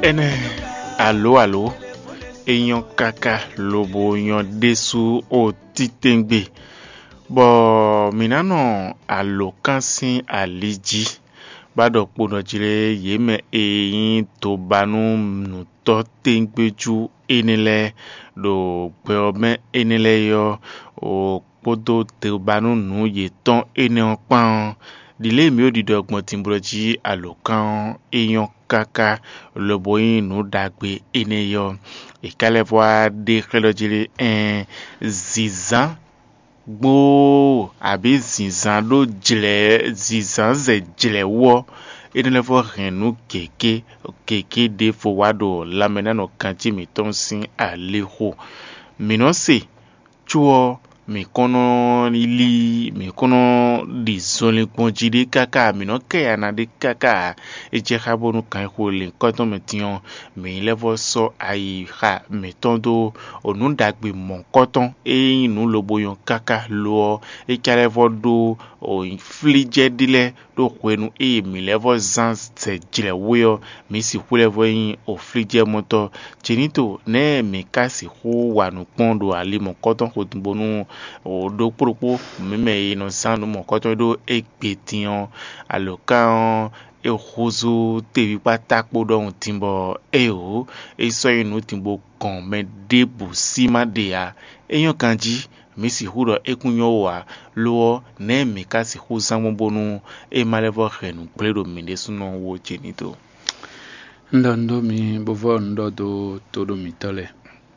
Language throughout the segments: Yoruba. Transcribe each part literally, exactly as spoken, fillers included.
Ene, allo, allo. Eyan kaka lobo yan desu o titengbe. Bo minano allo kansin aliji. Bado pono jire yeme eyin to banu nu to tengbeju enele do gbeome enele yo o podo te banu nu ye ton ene onpan. Dile mi o di dogbon timbroji alokan eyan kaka loboyin nu dagbe ene yo e kale voa de kelojile en zizan gbo abi zizan do jile zizan ze jile wo ene le vo renu keke keke de fo wado lamena no kanti mi ton sin aleho minose chuo mi kono ili mi kono di zole konjide kaka mi no ke na de kaka e je habonu kan ko le koto metion mi levo so ai ha metondo onu dagbe mon koton e inu loboyon kaka lo e kale vodo o inflige dile do kwenu e mi levo zans te jile wo mi si kulevo yin o flige moto chenito ne mi kasi ho wanu pondo ali mon koton ko bonu o do propo meme ino sanu mon koton do ekpetian alokan e khozo tevi patakpo don timbo e o e so inu timbo kon me debu sima dea eyan kanji mi si huro ekunyo wa lo ne mi kasi huzan bonu e malevo renu pledo minde suno wo chenito ndo ndo mi bovo ndo do todo mi tole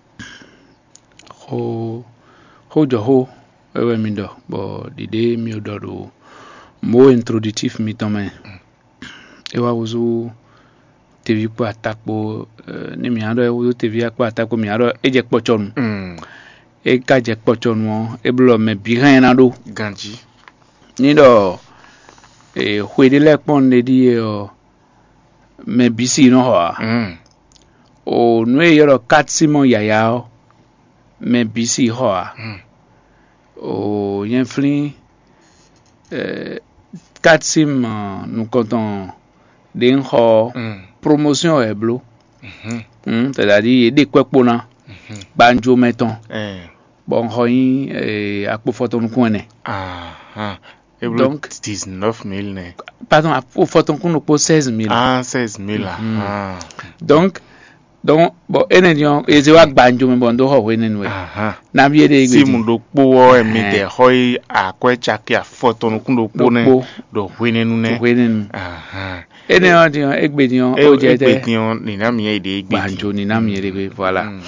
ho ho jo ho ewe mi do bo dide mi do do mo introductif mi tome ewa wuzu tevi po atakpo ni mi ando wuzu tevi akpo atakpo mi ando eje pochonu mm e ka je pochonu e blo me bihan na do ganji ni do e hwede le pon de di o me bisi no ho mm o nu e yoro katsimo yaya o me bisi ho mm o yen flin euh katsim nous comptons den ho mm promotion e blo mhm hmm c'est-à-dire de kwepona mhm banjo meton eh bon hoyin eh apo photon kone ah ah e blo Donc, dix-neuf mille ne pardon apo photon kuno po seize mille ah seize mille là Mhm. ah donc donc bon enedion eze wa banjo me bon do ho wenen we aha na bi de si gbe mu do po e mi de hoi akwecha ki afoto no kundo po ne po do hwenenu ne wenen aha enedion dion egbedion e o je te egbetion ni na mi e de egbe banjo ni na mi de voilà mm.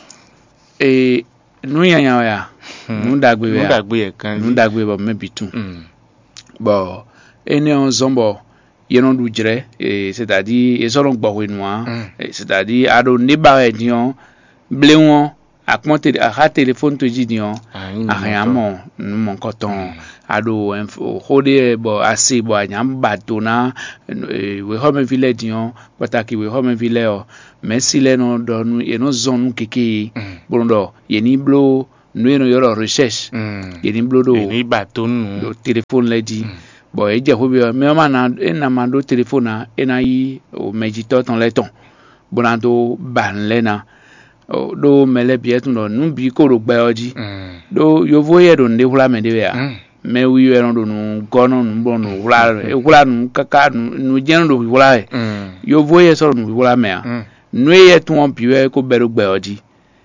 e nu yan ya ya nu dagbe nu ya dagbe e kan nu dagbe bo me bitu mm bon enion zombo yenon du jere et c'est-à-dire et selon gbo noir Mm. c'est-à-dire ado ne ba edion blewon akmonte a ha téléphone to jidion ah in a rien mon nu mon coton ado info hode bo assez bo anyam batona we home village dion pataki we home village o merci le no don e no zone keke Mm. bondo yeni blo nu no yoro recherche mm yeni blo do ni baton do téléphone le di Mm. bon e je hobi me ma na e na ma do téléphone na e na yi o medito ton le ton bonando ban le na o do mele bietu no nu bi ko ro gba oji mm do yo voye do nde hula me de ya mm me wi we no do nu gono nu bo nu hula e hula nu kaka nu jen do hula e mm yo voye so nu hula me a mm nu ye tu on piwe ko beru gba oji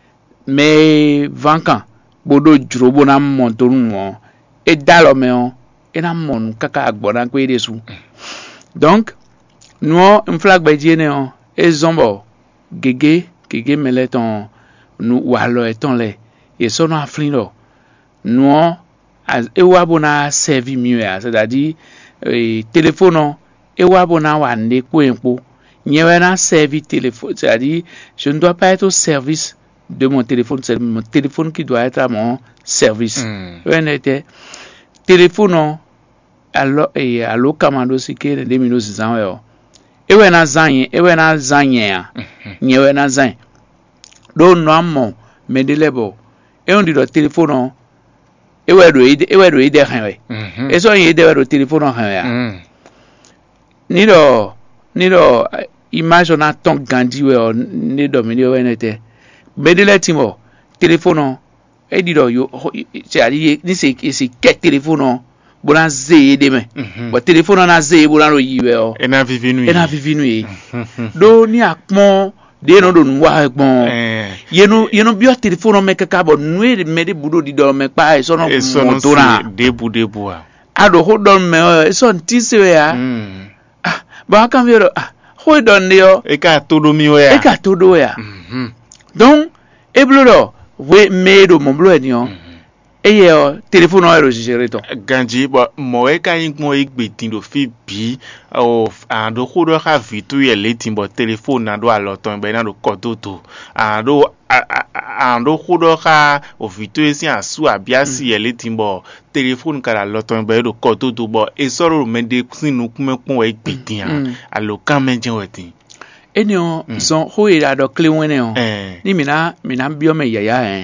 me vankan bodo juro na monto nu e dalo me on e na mon kaka agbona ko ide su donc no un flag be jene on e zombo gege gege meleton nu walo eton le e so no aflindo no as e wa bona servi mieux c'est-à-dire e téléphone e wa bona wa nde ko enpo nyewe na servi téléphone c'est-à-dire je ne dois pas être au service de mon téléphone, c'est mon téléphone qui doit être à mon service. mm On était téléphone alors et allo commando sike de minutes zan yo. E we na zan yen, e we na zan yen a. Nye we na zan. Do no ammo me de lebo. E on di do téléphone e we do ide, e we do ide han we. mhm E so yen ide we do téléphone han ya. mm Ni do ni do image on a ton gandi we o ne domini we nete medele timo telephone e di do yo c'est à dire ni c'est c'est quel téléphone bona zeye de me bo téléphone na zeye bona ro yiwe o e na vivinu e na vivinu e do ni akpon de no do nwa gbon ye no ye no bio téléphone me kaka bo nwe me de budo di do me pa e so no moto na debu debu a ado ho don me e so ntise we ya ah ba kan vi ah ho don de yo e ka todo mi we ya e ka todo ya donc e blo we medo mo blo eni o eye o telephone o registré to ganji bo mo e ka yin mo igbe tin do fi bi o ando ko do ha vitu ye letin bo telephone na do aloton be na do kototo ando ando ko do ha o vitu esi asu abiasi ye letin bo telephone kala loton be do kototo bo e soro mende sinu kume pon e gbe tin alokan menjen wetin enyo son ho ira do kle wene o ni mina mina bio me yaya eh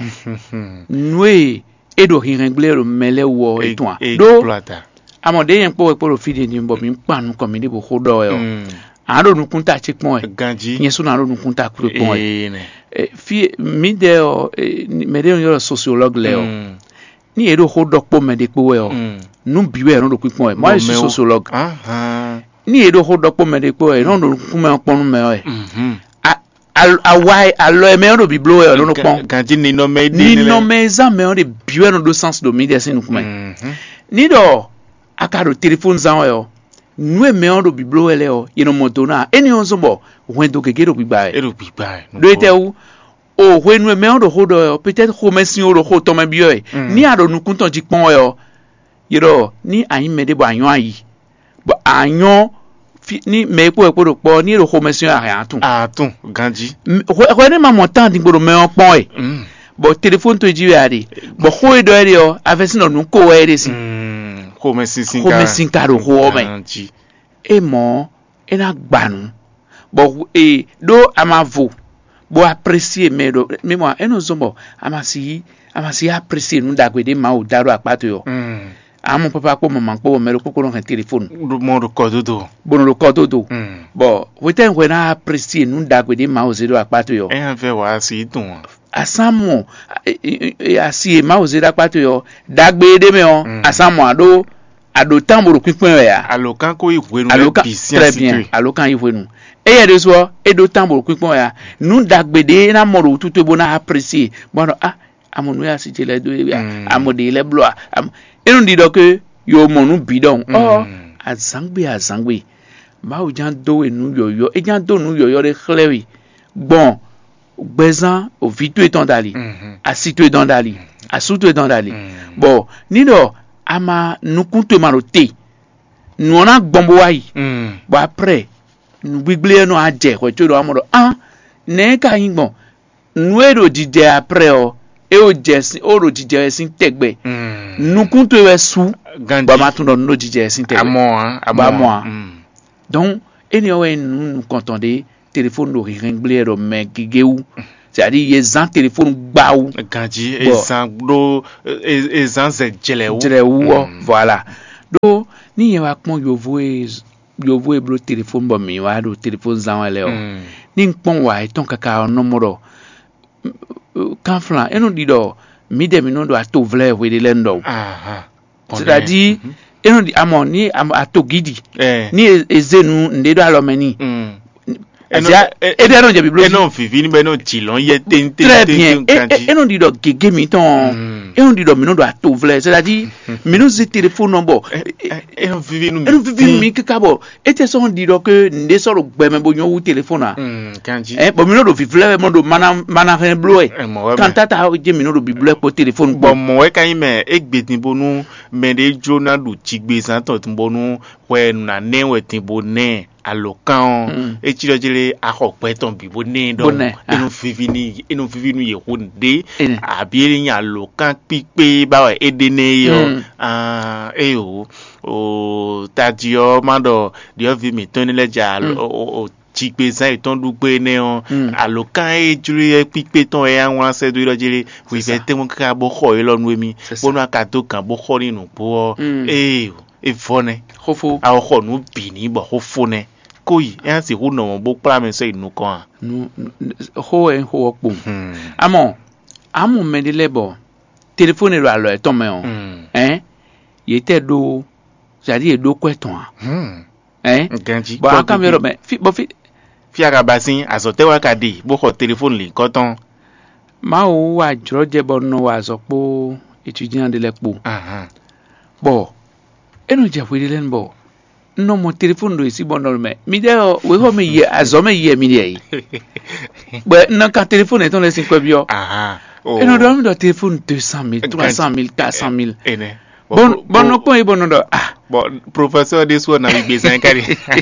nwe edo hirenglero mele wo etwa do amode yen po po fidi ni mbo mi panu ko mi de bo hodo e o aro nu kunta chikpon e ganji yen so na aro nu kunta kuro pon e fi mi de o me de yo sociologue le o ni edo hodo po me de po e o nu biwe ro do pon e moi je suis sociologue ah ni edo hodo po me de po e ro do kuma pon me o e a why a lo me on bi blow e no pon ganji ni no me ni no me za me on de biwe no do sens do media sin kuma ni do akado telephone za o nwe me on do bi blow ele o ye no moto na eni on so bo wen do keke do bi gba e do bi gba do ete u o wen nwe me on do hodo peut-être ko mesin o do ho to me bi o ni ado nu kun ton ji pon o ye do ni ayin me de bo ayon ayi bo ayon ni me po po do po ni ro ko mesin a atun atun ganji ko ni ma montant di gboro me on pon e bo telephone to ji we ari bo ho e do eri o afesin no ko we eri si ko mesin sin ka ko mesin ka ro ho me e mo e na gbanu bo e do amavo bo apprécier me do me mo e no zombo amasi amasi apprécier nu dagwede ma o daro apato yo amo papa ko mama ko me ro ko no telephone do mo do kododo bono lo kododo bo weten we na apprécier nu dagwede ma o zero apato yo e an fe wa si dun asamo asi ma o zero apato yo dagbede me o asamo ado ado tamboro pinpin ya alokan ko iwe nu le très bien alokan iwe nu e ye de so e do tamboro pinpin ya nu dagbede na moro tutu bo na apprécier bon ah amonu ya si jele do ya amode le bloa enu di do ke yo monu bidon oh azangbe azangbe ma o jan do enu yoyo e jan do nu yoyo re khlewi bon gbezan o vitu eton dali asitu eton dali asutu eton dali bon ni do ama nukunto marote nu ona gbombo wayi bon après nu gbigble no aje ko to do amodo ah ne ka yin gbon nu ero dide après o e o jesin o ro dide sin tegbe nukunto we su ba ma tun do no dide sin tegbe amo aba mo donc eni o en nu contonder téléphone do ringle ro me gigeu c'est-à-dire les gens téléphone baou ganji ezan do ezan ze jele ou jele ou voilà do ni ye wa pon yo voe yo voe blo téléphone bo mi wa do téléphone zan wale o ni pon wa e ton kaka numero kan flan e no di do mi de mi no do ato vle we de lendo aha c'est-à-dire e no di amoni ato gidi ni ezenu nde do alomeni eno eno je biblo eno vivi ni be no tilon ye tente tente eno di do gege mi ton eno di do mi no do ato vle c'est-à-dire mi no ze téléphone number eno vivi nu eno vivi mi kaka bo ete so di do ke nde so ro gbe me bo yon wu téléphone a kanji eh bo mi no do vivle mo do mana mana fen blo e kan tata je mi no do biblo po téléphone bo mo e kan me egbe tin bonu me de jona du tigbe san ton tin bonu we na ne we tin bonu alokan e ti lojele akope ton bibo ne do enu vivi ni enu vivi nu ye hunde abi yan alokan pipe ba wa edene yo ah e o o tadio mando dio vi mi ton leja o tigbe san iton dugbe ne on alokan e juri e pipe ton e awon se do lojele we fe te won ka bo kho e lonu emi bonu akato kan bo kho ninu bo e e fone khofo a kho nu bi ni bo khofo ne koi en si hu no bo pra me se nu ko nu ho en ho po amo amo me de lebo téléphone lo alo eton me on hein yete do jadi do kweton hein ganji bo akamero me fi bo fi fi ara basin azote wa kadi bo ko téléphone li koton ma o wa jro je bo no wa so po étudiant de lepo aha bo eno je fwe len bo no mo téléphone do isi bon no me mi de we ho me ye azome ye mi de yi bo no ka téléphone eton le sin ko bio aha oh eno do mi do téléphone deux cent mille trois cent mille quatre cent mille ene bon bon no ko e bon do ah bon professeur de so na bi besan kari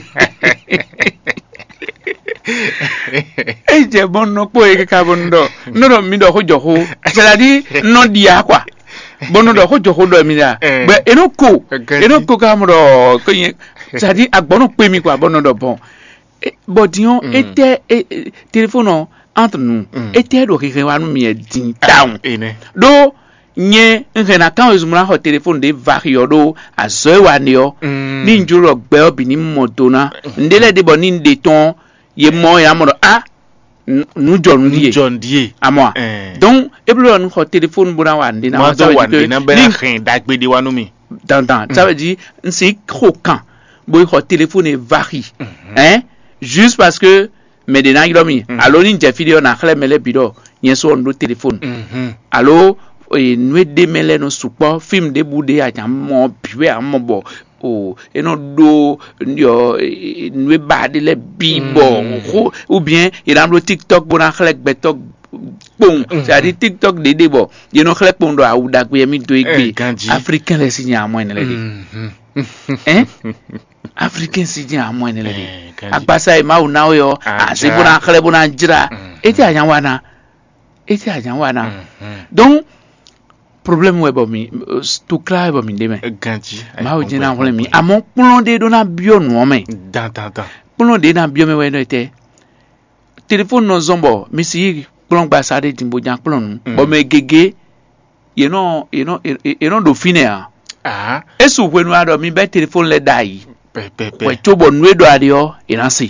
eh je bon no ko e ka bon do no no mi do ho jo ho c'est-à-dire non dia quoi bon no do ho jo ho do mi da be eno ko eno ko ka mo do ko yin c'est-à-dire agbono pe mi quoi bon no do bon bon dion était téléphone entre nous était do ki wa nu mi e din down do nye ngena kan ezumura ho téléphone de vario do azo wa ni o ni njuro gbe obi ni motona ndele de boni ndeton ye mo ya mo ah nu jon die jon die amo donc eblo no ho téléphone buna wa ndina wa so wa ndina be la khin dagbe de wa nu mi dan dan ça veut dire c'est croquant bo ho téléphone varie hein juste parce que mais de na gilomi allo ni je video na khle mele bido yen so ndo téléphone allo e nwe de mele no support film de bude a jam mo biwe am bo o eno do yo nwe ba de le bibo ou bien il a le TikTok bon xlek betok bon c'est-à-dire TikTok de de bo you know xlek bon do a ou dak bi mi do igbe africain les signes mo ne le di hein africain signes mo ne le di agbasa e ma o na o yo a se bon xlek bon anjira eti ayan wana eti ayan wana donc problème webo mi to cry bo mi de me ganji ma o jina wole mi amon plon de do na bio no me dan dan dan plon de na bio me we no ete téléphone no zombo mi si plon gba sare dimbo jan plon bo me gege you know you know you know do fine ah esu wenu ado mi be téléphone le dai pe pe pe we to bo nu edo adio iransi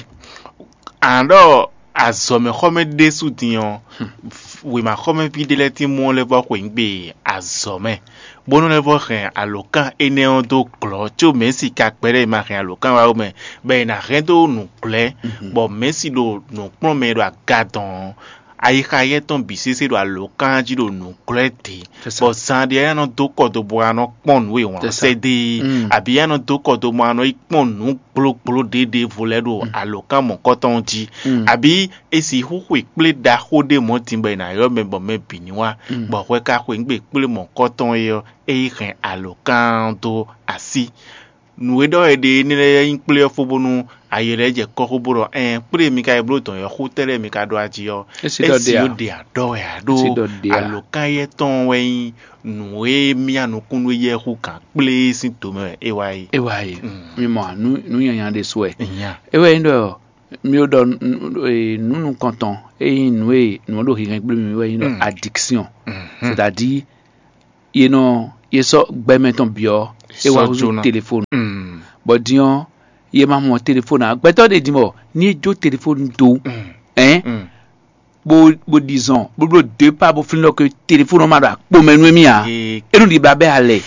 ando azome khome desu dion we ma khome videle ti mo le bo ko ngbe azome bono le bo ren alokan eneon do klo cho mesi ka pere ma ren alokan wa me be na ren do nu ple bo mesi do nu pon me do agadon ayi ka ye ton bisese do alokan ji do nu kleti bo san de no do ko do bo ano pon we won se de abi ano do ko do mo ano ipon nu plo plo de de vole do alokan mo koton ji abi esi hu hu iple da ho de mo timbe na yo me bo me biniwa bo we ka ho ngbe iple mo koton yo e ren alokan do asi nu do e de ni le iple fobonu ayere je ko boro en pre mi ka ebro ton yo hotel mi ka do aji yo esi o de ado ya do alokan ye ton we nu e mi anu kunu ye hu kan place to me e wai e wai mi mo nu nu yan de so e e we ndo mi o do nu nu content e nu e nu do ri gbe mi we ndo addiction c'est-à-dire you know ye so gbe meton bio e wa u téléphone bo dion ye ma mo téléphone a gbeto de dimo ni jo téléphone do hein bo bo disons bo bo deux pas bo fin lo que téléphone ma da po menu mi a e no di babe ale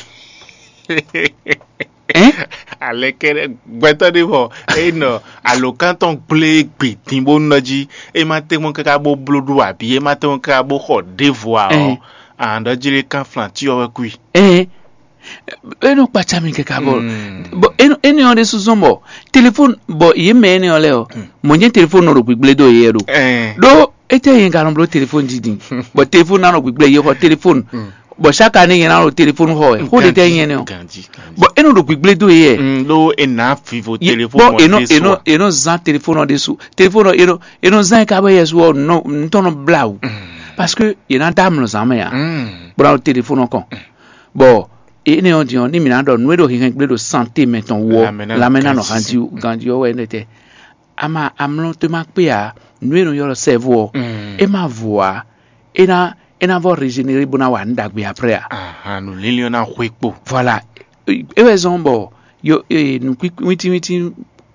hein ale kere gbeto de bo e no alokan ton play gbe timbo noji e ma te mo ka bo blodu abi e ma te mo ka bo ho devoir and ajire kan flanti o we eh eno pachami ke kabo bo eno eno de suzombo téléphone bo yeme eno leo monye téléphone no gbigle do yero do ete yin kan blo téléphone jidin bo téléphone na no gbigle ye ho téléphone bo chaka ni yin na no téléphone ho e ho de te yin no bo eno do gbigle do ye do ena vivo téléphone bo eno eno eno zan téléphone de sou téléphone eno eno zan ka ba yeso no ntono blau parce que ina dam no zan ya bo téléphone kon bo et ne on dit on ni mina do nous do hin gbe do santé maintenant wo la mena no ganji ganji o we nete ama amlon te mak pe a nous no yo cerveau et ma voix et na et na vo régénérer bona wa ndagbe après ah nous lilion na hwepo voilà e raison bo yo nous witi witi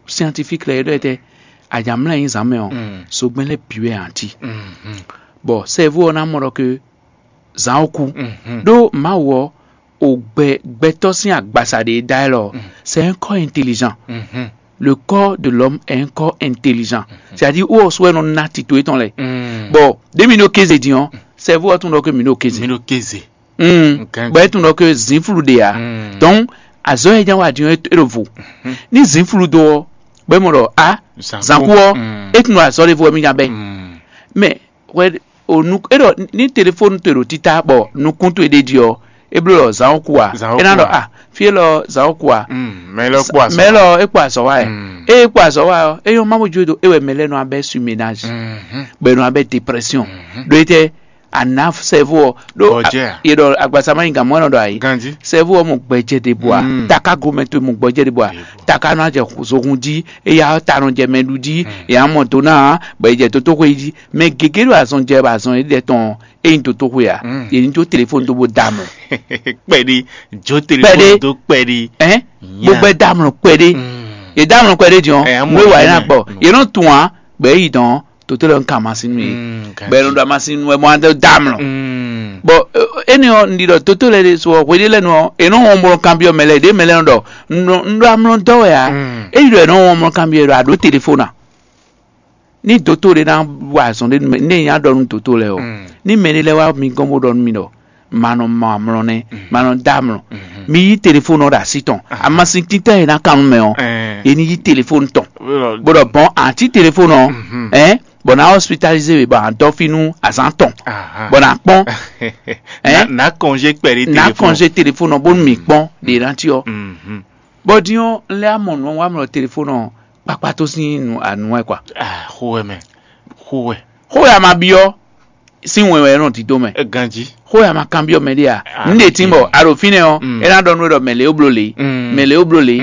scientifique le était ajamla yin zame on so gben le piwe anti bon cerveau on a mo que zaoku do ma wo ogbe gbetosin agbasade dialogue c'est un corps intelligent le corps de l'homme est un corps intelligent c'est-à-dire où on soit non natito eton le bon de mino keze dion cerveau on donc mino keze mino keze mm ba eton donc zinflu de ya donc azo e jan wa dion erovo ni zinflu do be mo do a zankuo eton azo le vo mi jabe mais ouais onu ero ni téléphone tero tita bo nu kuntu ede dio eblo zankuwa ena do ah fie lo zankuwa melo kwa so melo e kwa so wa e kwa so wa e yo mamu judo ewe mele no abe su ménage be no abe dépression do ete anaf cerveau do e do agbasama inga mo no do ai cerveau mo gbeje de bois taka gometo mo gbeje de bois taka na je kuzogunji e ya tanu je meludi e amon to na gbeje to to ko yi me gegero ason je ba ason e de ton e to to ko ya e ni to téléphone to bo dam pedi jo téléphone to pedi eh bo be dam pedi e dam pedi jon we wa na po e no tun a gbe yi don to to lo nka machine mi be no da machine we mo ande dam lo bo eni o ndido to to le so we le no e no won mo cambio mele de mele ndo ndo am do ya e do no won mo cambio do ado telephone ni toto le na wa son de ni ya do nu toto le o ni mele le wa mi gomo do mi do mano ma mlone mano damlo mi yi telephone da siton ama sin tita e na kan me o e ni yi telephone ton bo do bon anti telephone eh bon na hospitalisé we ba dofinu azanton bon na pon eh na congé pere téléphone na congé téléphone bon mi pon de rantio bo dion le amon wa mo téléphone papa to sin anu e kwa ah ho me ho ho ya ma bio si wewe no ti do me ganji ho ya ma cambio media nde timbo arofine o e na don do mele oblole mele oblole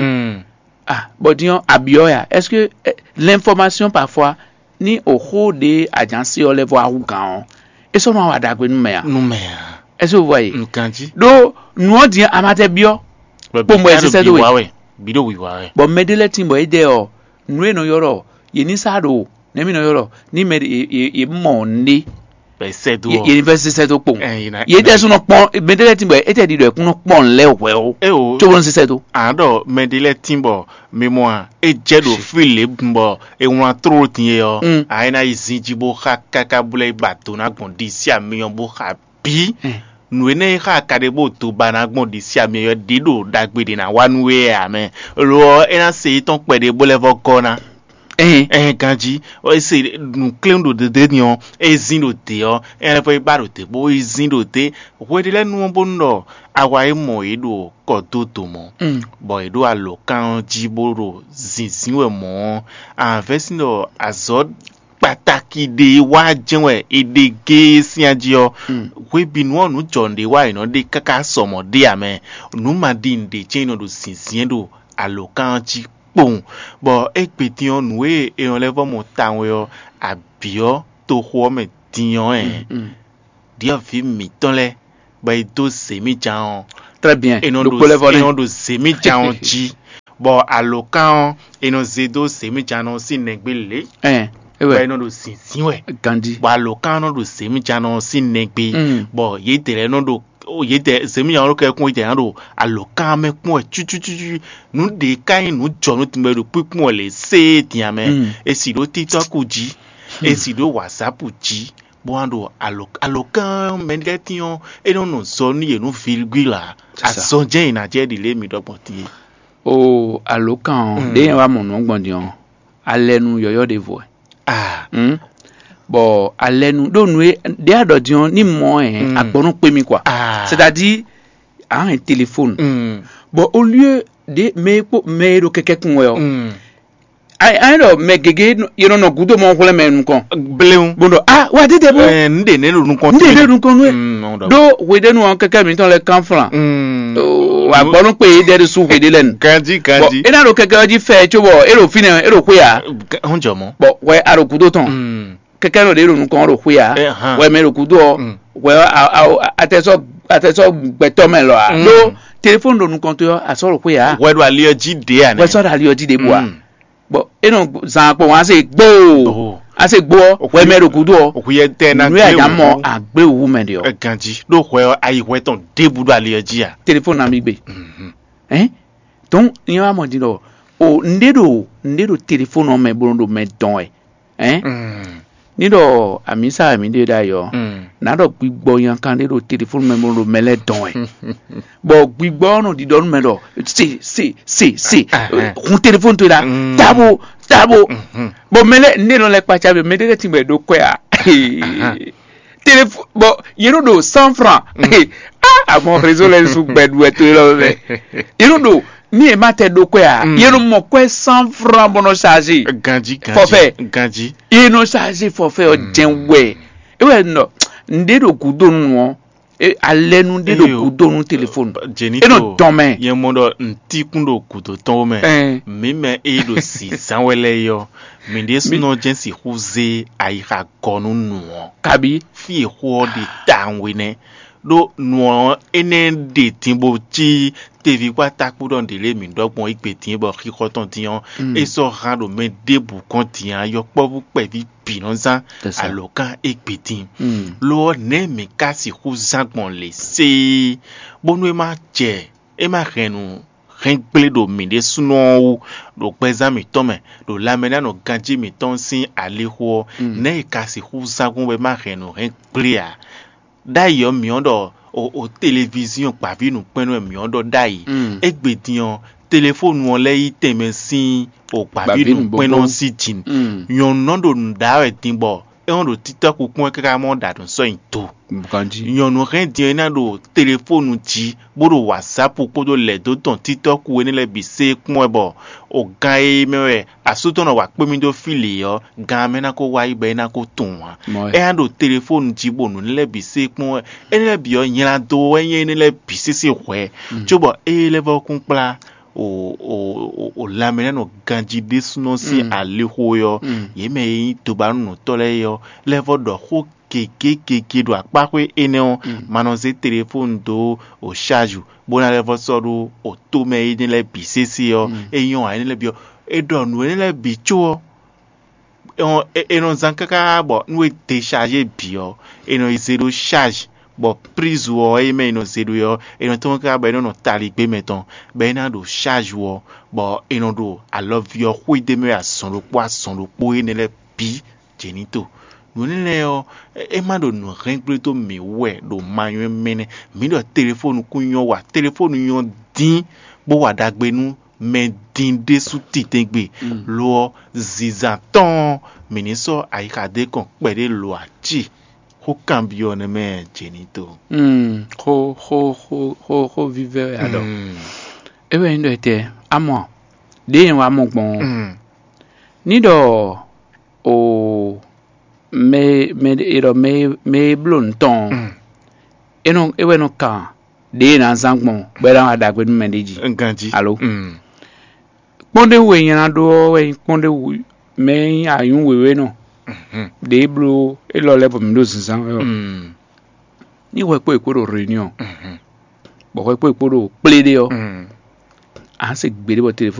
ah bo dion abio ya est-ce que l'information parfois ni oho de agence o le voir ou kan e so ma wa dagbe nu me ya nu me ya est-ce que vous voyez ganji do nu di amate bio po mo ese se do we bi do wi wa we bo medele timbo e de o nu e no yoro ye ni sado ne mi no yoro ni me e mo ndi be se do university se do pon ye de so no pon medele timbo e te di do e kun no pon le we o e o to won se do ado medele timbo mémoire e jedo file mbo e won tro tin yo ai na izinji bo kaka bule bato na gbon di si amiyan bo ha bi nu ene ha kade bo to bana gbon di si amiyan dido dagbede na wanwe amen lo e na se ton pede bo level corner eh eh ganji o se nu claim do de de nion e zindo te yo e na fe baro te bo e zindo te we de le nu bo ndo awa e mo edo ko to to mo bo edo alo kan jiboro zinzin we mo an version do azod pataki de wa jenwe ede ge sianji o we bi nu onu jonde wa ino de kaka somo de ame nu ma din de chain do zinzin do alo kan ji bon bon ekpetion nou e on lève mon temps yo abio to ho me dion eh dia fi mi ton le ba to semi jan très bien et non do semi jan ji bon alokan et non zedo semi jan non si negbele eh ba non do sinsin we gandi ba alokan non do semi jan non si negbe bon ye tere non do o ye de semi jan lo ke kun ite ro alokan me kun chu chu chu nu de kai nu jo nu timbe do pipun le se tian me e si do TikTok ji e si do WhatsApp ji boando alok alokan mengetion e non non so ni e nu virgule a so je ina je di le mi do poti o alokan de wa mo no gbondion alenu yoyo de vo ah mm bon alenu do nu de adodion ni mo eh agbonu pe mi quoi c'est-à-dire a un téléphone bon au lieu de me me do keke kun we o ai ai no me gege you know no gudo mo hole me nko bleun bondo ah wa de de bo eh nde ne lu nko nde ne lu nko nu do we de nu keke mi ton le kan fran do wa gbonu pe de de su we de len kanji kanji e na ro keke ji fe cho bo e ro fine e ro ku ya honjo mo bo we a ro gudo ton keke no de ro nko ro ku ya we me ro gudo we ateso ateso gbeto me lo do téléphone do nu kon to a so ro ku ya we do ali oji de ani we so da ali oji de bo bo eno zan po wan se gbo Oh. a se gbo we me ro kudu o okuye te na nu ya jamo agbe wu me de o ganji do hwe ayi hwe ton debudu ali eji a telephone na mi gbe mhm eh donc ni wa mo di do o ndedo ndedo telephone o me bondo me don e eh mm ni do amisa mi de da yo mm na do gbigbo yan kan ndedo telephone me bondo me le don e bo gbigbo no di don me do si si si si kun telephone to la Mm. tabo tabo mhm bo mele ndedo le pa chabe me de timbe do ko ya téléphone bon yero do cent francs ah mon réseau les sous bedou et tout là yero do ni e mate do ko ya yero mo ko cent francs bono charger ganji ganji Forfait. ganji e no charger forfait o jenwe e we no ndedo kudo nu e alenu ndedo Eh, kudo nu téléphone jenito e no domain ye mondo nti kundo kudo ton me eh mime e do si sanwele yo minde suno jensi huze ayika gonu nuo kabi fi ho de tanwene do nuo ene de timbo ti tevi kwa takpu don de le mi dogbon ipe tin bo kikoton tian Mm. e so ran do me debu kontian yo po bu pe vi pinonza C'est ça. alokan ipe tin mm. lo ne mi kasi hu zangbon le se bonu e ma je e ma renu ren ple do mi de suno wu do peza mi tome do lamena no ganji mi ton sin ale ho Mm. ne kasi hu zangbon we ma renu ren ple a dayo mi ondo o, o television pa vi nu penu mi ondo dai Mm. egbedian telephone won le yi teme sin o pa Pa vi vi nu nu penu bobo. si jin mm. yon nondo ndawe timbo e on do tiktok kun kaka mo da don so into kanji yon no ren di na do telephone ji bodo whatsapp ko do le do ton tiktok we ni le bi se kun e bo o gan e mewe asuto no wa pe mi do fili yo gan me na ko wa ibe na ko tun wa Moi. e an do telephone ji bo no ni le bi se kun e ni le bi yo yin la do e yin ni le bi se se hwe jobo e le bo kun pla o o o, o lamena no ganji de suno si Mm. ale ho yo Mm. ye me yin to ba no to le yo level do ho keke keke do apa kwe ene on Mm. manonze téléphone do o charge bona level so do o to me yin le bi se si yo Mm. e yon a yin le bi yo e do no yin le bi cho e on e non zankaka bo no e décharger bi yo e no zero charge bo prise wo e me no zero yo e no ton ka be no tali pe meton be na do charge wo bo e no do I love you hu de me ason lo po ason lo po e ne le bi jenito no ne le yo e ma do no ren to mi we do manyo mene mi do telephone ku yon wa telephone yon din bo wa dagbe nu men din de su titengbe Mm. lo zizatan miniso ayika de kon pere lo aji ho cambio ne me jenito mm. ho ho ho ho ho vive ado mm. ewe ndo ete amo de wa mo gbon mm. ni do o me me ero me me blon ton mm. eno ewe no kan de na zangbon gbe ran adagbe nu mendeji ganji Allo? mm. ponde we yan do we ponde me ayun wewe no mm. de blo e lo level mi do sinsan mm. ni we pe ko reunion mm. bo we pe ko ple de yo mm. a se gbere bo telephone